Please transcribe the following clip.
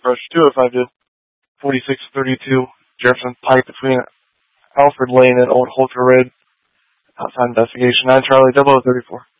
approach 205 to 4632 Jefferson Pike between Alfred Lane and Old Holter Road. Outside investigation. 9 Charlie 0034.